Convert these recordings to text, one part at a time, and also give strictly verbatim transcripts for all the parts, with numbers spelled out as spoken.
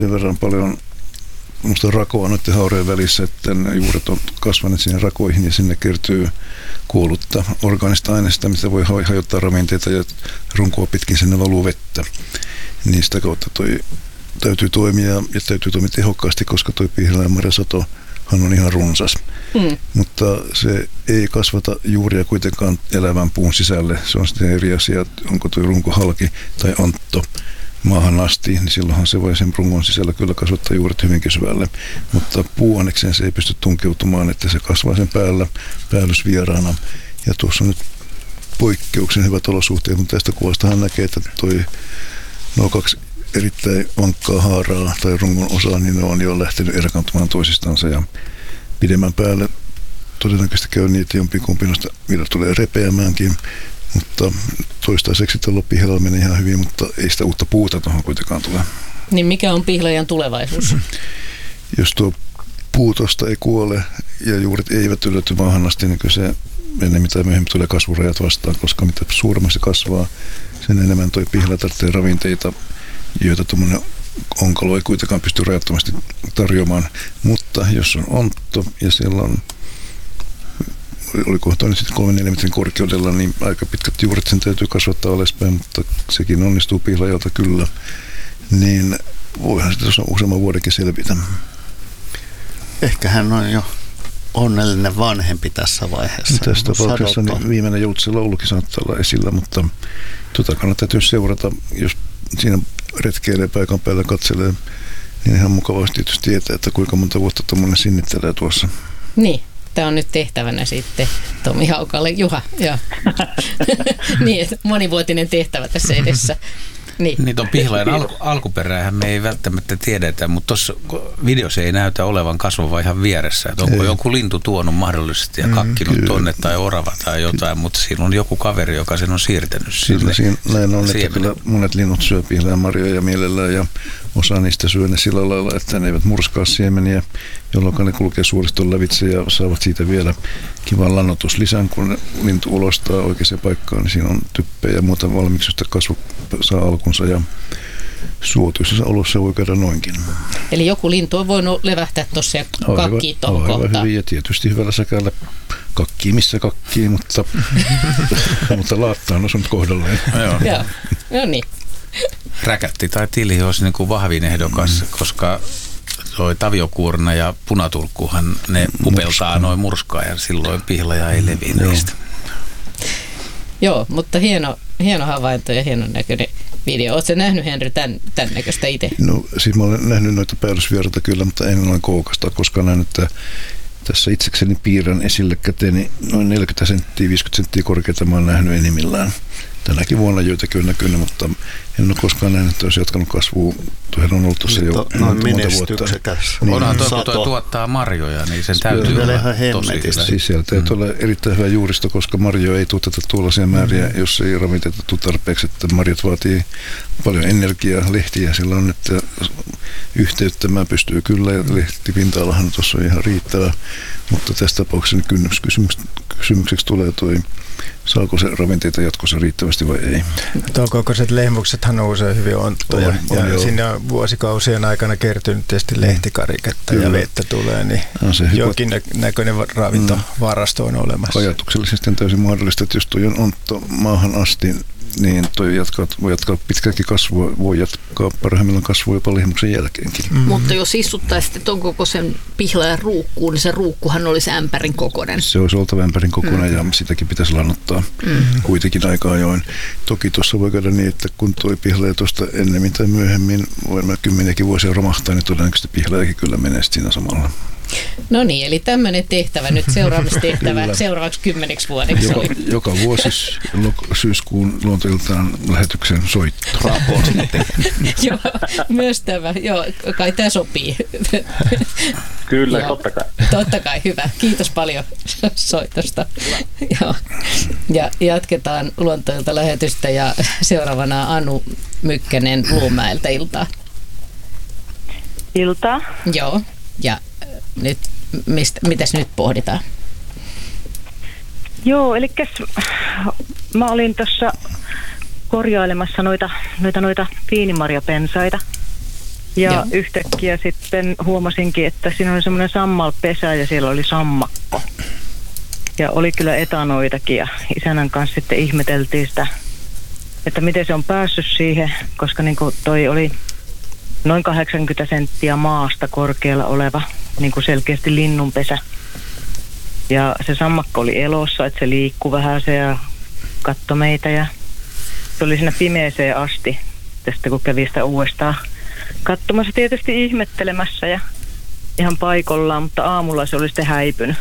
Sen verran paljon minusta rakoa noiden haurejen välissä, että ne juuret on kasvaneet sinne rakoihin ja sinne kertyy kuollutta orgaanista aineesta, mitä voi hajottaa ravinteita ja runkoa pitkin sinne valuu vettä. Niin sitä kautta toi täytyy toimia ja täytyy toimia tehokkaasti, koska tuo pihlajanmarjasatohan on ihan runsas. Mm. Mutta se ei kasvata juuria kuitenkaan elävän puun sisälle. Se on sitten eri asia, onko tuo runko halki tai antto maahan asti, niin silloinhan se voi sen rungon sisällä kyllä kasvattaa juuret hyvinkin syvälle. Mutta puuannekseen se ei pysty tunkeutumaan, että se kasvaa sen päällä päällysvieraana. Ja tuossa on nyt poikkeuksen hyvät olosuhteet, mutta tästä kuvastahan näkee, että toi nuo kaksi erittäin vankkaa haaraa tai rungon osaa, niin ne on jo lähtenyt erkaantumaan toisistansa ja pidemmän päälle todennäköisesti käy niitä jompikumpi noista, mitä tulee repeämäänkin, mutta toistaiseksi tuolla pihlalla menee ihan hyvin, mutta ei sitä uutta puuta tuohon kuitenkaan tule. Niin mikä on pihlajan tulevaisuus? Jos tuo puu tuosta ei kuole ja juuret eivät ylety maahan asti, niin kyllä se ennen mitä myöhemmin tulee kasvurajat vastaan, koska mitä suuremmin se kasvaa, sen enemmän tuo pihla tarvitsee ravinteita, joita tuommoinen onkalo ei kuitenkaan pysty rajattomasti tarjoamaan. Mutta jos on ontto ja siellä on, olikohan toinen sitten kolme neljä metrin korkeudella, niin aika pitkät juuret sen täytyy kasvattaa alaspäin, mutta sekin onnistuu pihlajalta kyllä. Niin voihan sitä tuossa useamman vuodenkin selvitä. Ehkä hän on jo onnellinen vanhempi tässä vaiheessa. Tässä tapauksessa niin viimeinen joutsenlaulukin saattaa olla esillä, mutta tuota kannattaa täytyy seurata, jos siinä retkeilee paikan päällä katselee, niin ihan mukavasti tietysti tietää, että kuinka monta vuotta tuommoinen sinnittelee tuossa. Niin, tämä on nyt tehtävänä sitten Tomi Haukalle. Juha, joo. Niin, että monivuotinen tehtävä tässä edessä. Niin. Niin tuon pihlajan alku, alkuperäähän me ei välttämättä tiedetä, mutta tuossa videossa ei näytä olevan kasvava ihan vieressä. Että onko ei. joku lintu tuonut mahdollisesti ja kakkinut mm, tonne tai orava tai jotain, mutta siinä on joku kaveri, joka sen on siirtänyt sinne. Siinä, näin on, että kyllä monet linnut syö pihlajanmarjoja mielellään ja osa niistä syö ne sillä lailla, että ne eivät murskaa siemeniä, jolloin ne kulkee suoriston lävitse ja saavat siitä vielä kivan lannoituslisän, kun lintu ulostaa oikeaan paikkaan, niin siinä on typpejä ja muuta valmiiksi, josta kasvu saa alkunsa ja suotuisessa olossa voi käydä noinkin. Eli joku lintu on voinut levähtää tuossa ja kakkii tuohon kohtaan. Aivan hyvin ja tietysti hyvällä säkällä kakkii missä kakkii, mutta, mutta laattaan osunut kohdalleen. Joo, no niin. Räkätti tai tili olisi niin kuin vahvin ehdokas, mm. koska toi taviokuurna ja punatulkkuhan ne pupeltaa noin murskaa ja silloin pihlaja ei leviä niistä. Joo, mutta hieno, hieno havainto ja hienon näköinen video. Oletko nähnyt, Henry, tämän, tämän näköistä itse? No siis mä olen nähnyt noita päällysvieraita kyllä, mutta en ole koukasta, koska näin, että tässä itsekseni piirrän esille käteeni noin neljäkymmentä senttiä, viisikymmentä senttiä korkeita mä olen nähnyt enimmillään. Tänäkin vuonna joitakin on näkynyt, mutta en ole koskaan nähnyt, että olisi jatkanut kasvua. Tuohan on ollut tuossa jo monta vuotta. Niin. Onhan tuo, kun tuo tuottaa marjoja, niin sen täytyy olla tosi hyvä. Siis siellä täytyy olla erittäin hyvä juuristo, koska marjoja ei tuoteta tuollaisia määriä, mm. jos ei ravinteita tule tarpeeksi. Että marjat vaatii paljon energiaa, lehtiä sillä on, että yhteyttämään pystyy kyllä, ja lehtipinta-alahan tuossa on ihan riittävä. Mutta tässä tapauksessa kynnyskysymykseksi tulee tuo, saako se ravinteita jatkossa riittävästi vai ei. Tuo kokoiset lehmuksethan on usein hyvin onttoja. On, on, ja joo. Sinne on vuosikausien aikana kertynyt tietysti lehtikariketta ja vettä tulee, niin jonkinnäköinen ravintovarasto on olemassa. Ajatuksellisesti on täysin mahdollista, että jos tuo on ontto maahan asti, niin toi jatkaa, voi jatkaa pitkälläkin kasvua, voi jatkaa parhaimmillaan kasvua jopa lehmuksen jälkeenkin. Mm. Mutta jos istuttaisiin tuon kokoisen pihlajan ruukkuun, niin se ruukkuhan olisi ämpärin kokoinen. Se olisi oltava ämpärin kokoinen mm. ja sitäkin pitäisi lannottaa mm. kuitenkin aika ajoin. Toki tuossa voi käydä niin, että kun tuo pihlaja tuosta ennemmin tai myöhemmin, voimme kymmeniäkin vuosia romahtaa, niin todennäköisesti pihlajakin kyllä menee siinä samalla. No niin, eli tämmöinen tehtävä nyt seuraavistehtävä seuraavaksi kymmeneksi vuodeksi. Joka, joka vuosi syyskuun luontoiltaan lähetyksen soitto. Joo, myös tämä. Joo, kai tämä sopii. Kyllä, joo, totta kai. Totta kai, hyvä. Kiitos paljon soitosta. Joo. Ja jatketaan luontoilta lähetystä ja seuraavana Anu Mykkänen Luumäeltä, iltaa. Iltaa. Joo, ja nyt, mistä, mitäs nyt pohditaan? Joo, eli mä olin tuossa korjailemassa noita, noita, noita viinimarjapensaita. Ja Joo. yhtäkkiä sitten huomasinkin, että siinä oli semmoinen sammalpesä ja siellä oli sammakko. Ja oli kyllä etanoitakin ja isännän kanssa sitten ihmeteltiin sitä, että miten se on päässyt siihen, koska niin kuin toi oli noin kahdeksankymmentä senttiä maasta korkealla oleva niin kuin selkeästi linnunpesä. Ja se sammakko oli elossa, että se liikkui vähän se ja katsoi meitä ja se oli siinä pimeeseen asti. Tästä kun kävi sitä uudestaan katsomassa, tietysti ihmettelemässä ja ihan paikallaan, mutta aamulla se oli sitten häipynyt.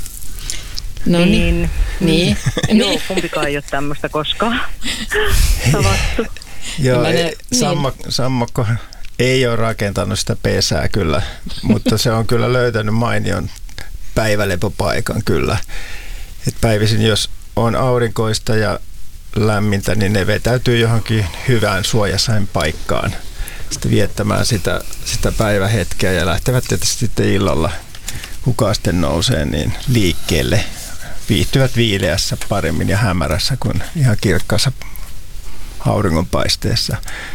No niin. Niin. Joo, kumpikaan ei ole tämmöistä koskaan tavattu. Joo, ne, ei, niin. sammak, sammakko ei ole rakentanut sitä pesää kyllä, mutta se on kyllä löytänyt mainion päivälepopaikan kyllä. Et päivisin, jos on aurinkoista ja lämmintä, niin ne vetäytyy johonkin hyvään suojasain paikkaan sitten viettämään sitä, sitä päivähetkeä ja lähtevät tietysti sitten illalla, kuka sitten nousee, niin liikkeelle. Viihtyvät viileässä paremmin ja hämärässä kuin ihan kirkkaassa auringonpaisteessa.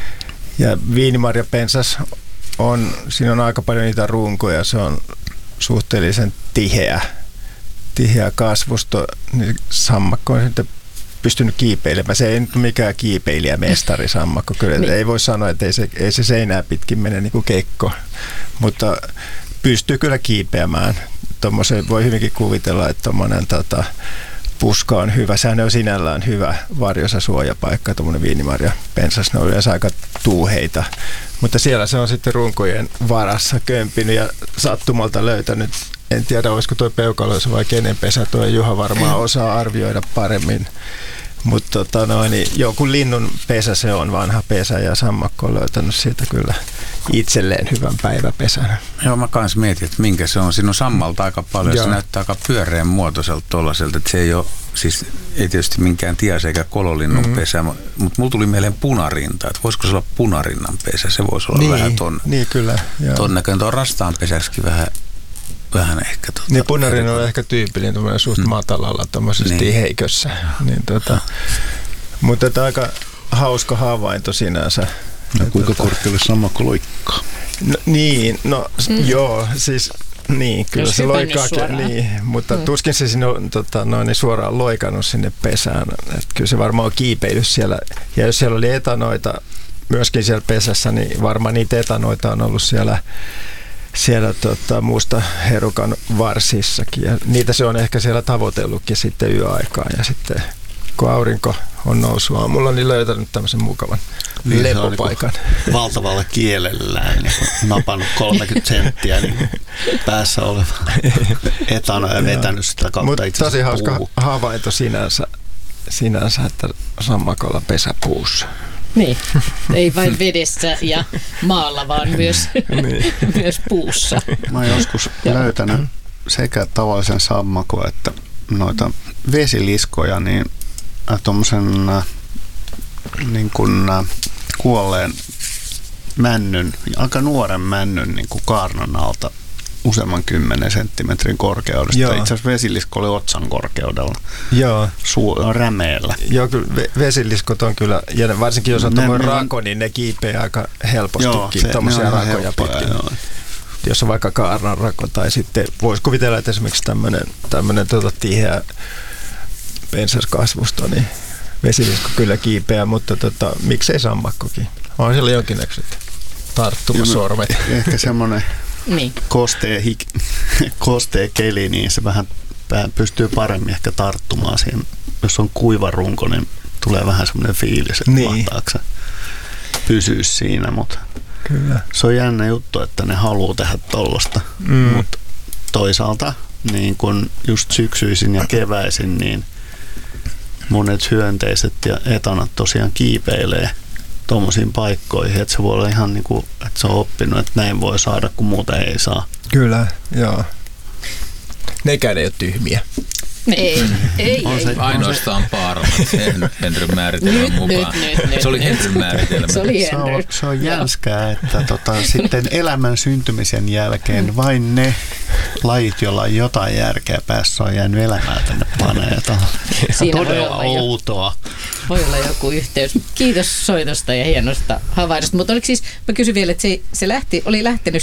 Ja viinimarjapensas on, siinä on aika paljon niitä runkoja, se on suhteellisen tiheä, tiheä kasvusto, niin sammakko on sitten pystynyt kiipeilemään. Se ei nyt mikään kiipeilijämestari sammakko, kyllä niin. Ei voi sanoa, että ei se, ei se seinää pitkin mene niin kuin kekko, mutta pystyy kyllä kiipeämään. Tuommoisen voi hyvinkin kuvitella, että tuommoinen tota, puska on hyvä. Sehän on sinällään hyvä varjosa suojapaikka, tuommoinen viinimarja pensas. Ne on yleensä aika tuuheita. Mutta siellä se on sitten runkojen varassa kömpinyt ja sattumalta löytänyt. En tiedä, olisiko tuo peukaloissa vai kenen pesä. Tuo Juha varmaan osaa arvioida paremmin. Mutta tota niin, joku linnun pesä se on, vanha pesä, ja sammakko on löytänyt siitä kyllä itselleen hyvän päiväpesän. Joo, mä kans mietin, että minkä se on. Siinä on sammalta aika paljon. Joo. Se näyttää aika pyöreän muotoiselta tuollaiselta, että se ei ole, siis ei tietysti minkään tias eikä kololinnun mm-hmm. pesä, mutta mulla tuli mieleen punarinta, että voisiko se olla punarinnan pesä, se voisi olla niin, vähän ton, niin kyllä, ton näköinen. Tuo rastaan pesäksikin vähän, vähän ehkä. Tota, niin punarinna on ehkä tyypillinen tuommoinen suht mm. matalalla tuommoisessa niin. heikössä. Niin, tota, mutta että aika hauska havainto sinänsä. No, kuinka tota, korkealle sammakko loikkaa? No, niin, no mm. joo, siis niin, kyllä jos se loikkaakin, niin, mutta mm. tuskin se sinne on tota, noin, suoraan loikannut sinne pesään. Et kyllä se varmaan on kiipeillyt siellä, ja jos siellä oli etanoita myöskin siellä pesässä, niin varmaan niitä etanoita on ollut siellä siellä tota, muusta herukan varsissakin, ja niitä se on ehkä siellä tavoitellutkin sitten yöaikaan, ja sitten kun aurinko on noussut aamulla, niin löytänyt tämmöisen mukavan niin, lepopaikan. Niin valtavalla kielellään niin napannut kolmekymmentä senttiä niin päässä oleva etana ja vetänyt sitä kautta itse asiassa. Tosi hauska havainto sinänsä, sinänsä, että sammakolla pesäpuussa. Niin, ei vain vedessä ja maalla, vaan myös, niin. myös puussa. Mä oon joskus löytänyt sekä tavallisen sammakon että noita vesiliskoja, niin tuommoisen niin kuin kuolleen männyn, aika nuoren männyn niin kuin kaarnan alta useamman kymmenen senttimetrin korkeudesta. Joo. Itse asiassa vesilisko oli otsan korkeudella. Joo. Suu- rämeellä. Joo, kyllä vesiliskot on kyllä, ja varsinkin jos on tuommoinen rako, niin ne kiipeää aika helpostikin tuommoisia rakoja pitkin. Joo. Jos on vaikka kaarnan rako, tai sitten voisi kuvitella, että esimerkiksi tämmöinen, tämmöinen tuota tiheä pensaskasvusto, niin vesilisko kyllä kiipeää, mutta tota, miksei sammakkokin? On siellä jonkinnäköiset tarttumasormet. Ehkä semmoinen niin. kostea, hik- kostea keli, niin se vähän pystyy paremmin ehkä tarttumaan siihen. Jos on kuiva runko, niin tulee vähän semmoinen fiilis, että niin. mahtaako se pysyä siinä, mutta kyllä. Se on jännä juttu, että ne haluaa tehdä tollaista, mm. mutta toisaalta niin kun just syksyisin ja keväisin, niin monet hyönteiset ja etanat tosiaan kiipeilee tuommoisiin paikkoihin, että se voi olla ihan niin kuin, että se on oppinut, että näin voi saada, kun muuten ei saa. Kyllä, joo. Nekään ei ole tyhmiä. Ei, ei, on se, ei. Ainoastaan paaramat Henryn määritelmän mukaan. Nyt, nyt, nyt. Se oli Henryn määritelmä. Se, oli se, on, se on jänskää, että tota, sitten elämän syntymisen jälkeen vain ne lajit, joilla on jotain järkeä päässä, on jäänyt elämään tänne planeetalle. Todella outoa. Voi olla joku yhteys. Kiitos soitosta ja hienosta havainnosta. Mutta oliko siis, mä kysyn vielä, että se, se lähti, oli lähtenyt